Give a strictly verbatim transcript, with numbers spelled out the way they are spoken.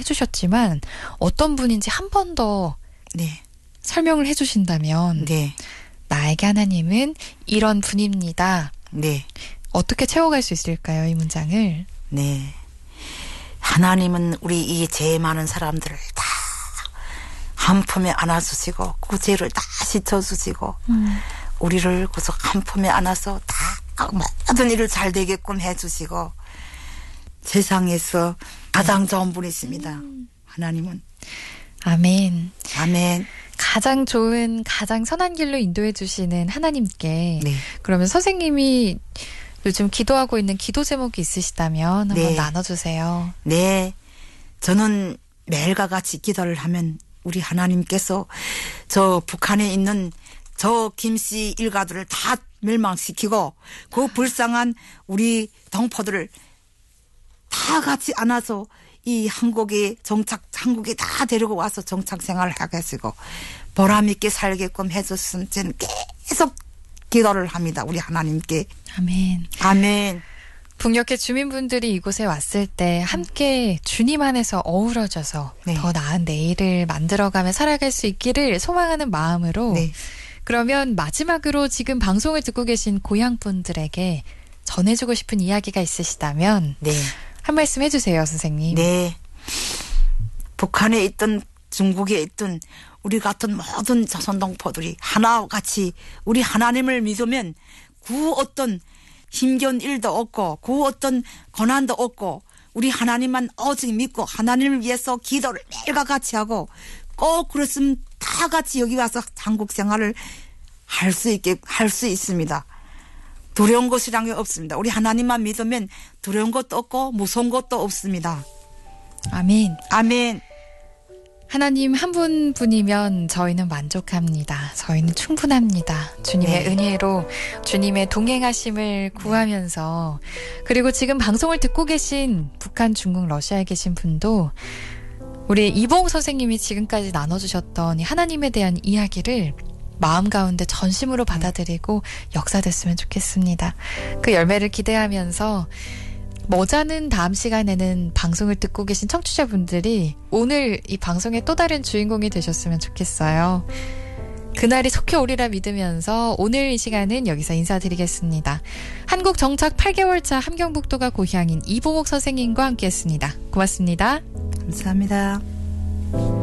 해주셨지만 어떤 분인지 한 번 더 네. 설명을 해주신다면 네. 나에게 하나님은 이런 분입니다. 네. 어떻게 채워갈 수 있을까요? 이 문장을. 네. 하나님은 우리 이 죄 많은 사람들을 다 한 품에 안아주시고 그 죄를 다 씻어주시고 음. 우리를 구속 한 품에 안아서 다 모든 일을 잘 되게끔 해주시고 세상에서 가장 좋은 분이십니다. 음. 하나님은. 아멘. 아멘. 가장 좋은 가장 선한 길로 인도해 주시는 하나님께 네. 그러면 선생님이 요즘 기도하고 있는 기도 제목이 있으시다면 한번 네. 나눠주세요. 네. 저는 매일과 같이 기도를 하면 우리 하나님께서 저 북한에 있는 저 김씨 일가들을 다 멸망시키고 그 불쌍한 우리 동포들을 다 같이 안아서 이 한국에 정착, 한국에 다 데리고 와서 정착 생활을 하겠고 보람 있게 살게끔 해줬으면 저는 계속 기도를 합니다. 우리 하나님께. 아멘. 아멘. 북녘의 주민분들이 이곳에 왔을 때 함께 주님 안에서 어우러져서 네. 더 나은 내일을 만들어가며 살아갈 수 있기를 소망하는 마음으로 네. 그러면 마지막으로 지금 방송을 듣고 계신 고향분들에게 전해주고 싶은 이야기가 있으시다면 네. 한 말씀 해주세요, 선생님. 네. 북한에 있던 중국에 있던 우리 같은 모든 조선동포들이 하나같이 우리 하나님을 믿으면 그 어떤 힘겨운 일도 없고 그 어떤 고난도 없고 우리 하나님만 오직 믿고 하나님을 위해서 기도를 매일과 같이 하고 꼭 그랬으면 다 같이 여기 와서 한국 생활을 할 수 있게 할 수 있습니다. 두려운 것이란 게 없습니다. 우리 하나님만 믿으면 두려운 것도 없고 무서운 것도 없습니다. 아멘. 아멘. 하나님 한 분뿐이면 저희는 만족합니다. 저희는 충분합니다. 주님의 네. 은혜로 주님의 동행하심을 구하면서 그리고 지금 방송을 듣고 계신 북한, 중국, 러시아에 계신 분도 우리 이봉 선생님이 지금까지 나눠주셨던 이 하나님에 대한 이야기를 마음 가운데 전심으로 받아들이고 역사됐으면 좋겠습니다. 그 열매를 기대하면서 머자는 다음 시간에는 방송을 듣고 계신 청취자분들이 오늘 이 방송의 또 다른 주인공이 되셨으면 좋겠어요. 그날이 속히 오리라 믿으면서 오늘 이 시간은 여기서 인사드리겠습니다. 한국 정착 팔 개월 차 함경북도가 고향인 이봉옥 선생님과 함께했습니다. 고맙습니다. 감사합니다.